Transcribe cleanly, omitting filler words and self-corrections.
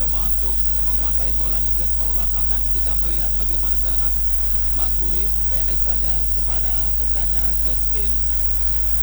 mencoba untuk menguasai bola hingga separuh lapangan. Kita melihat bagaimana cara Maguhi pendek saja